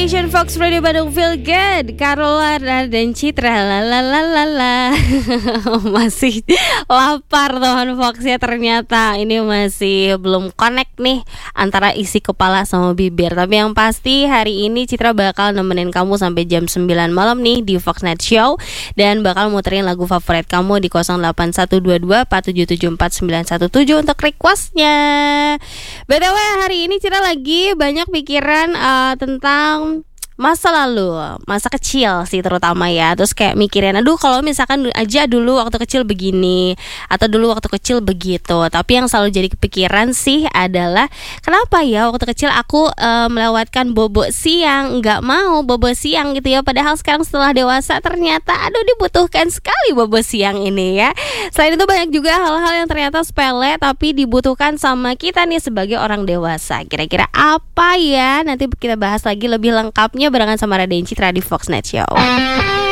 Station Fox Radio Bandung Feel Good, Carola dan Citra, lalalala. Masih lapar teman Fox ya, ternyata ini masih belum connect nih antara isi kepala sama bibir. Tapi yang pasti hari ini Citra bakal nemenin kamu sampai jam 9 malam nih di Fox Night Show, dan bakal muterin lagu favorit kamu di 081247749117 untuk requestnya. BTW hari ini Citra lagi banyak pikiran tentang masa lalu, masa kecil sih terutama ya. Terus kayak mikirin, aduh kalau misalkan aja dulu waktu kecil begini, atau dulu waktu kecil begitu. Tapi yang selalu jadi kepikiran sih adalah, kenapa ya waktu kecil aku melewatkan bobo siang, nggak mau bobo siang gitu ya. Padahal sekarang setelah dewasa ternyata aduh dibutuhkan sekali bobo siang ini ya. Selain itu banyak juga hal-hal yang ternyata sepele tapi dibutuhkan sama kita nih sebagai orang dewasa. Kira-kira apa ya? Nanti kita bahas lagi lebih lengkapnya barengan sama Raden Citra di Fox Night Show.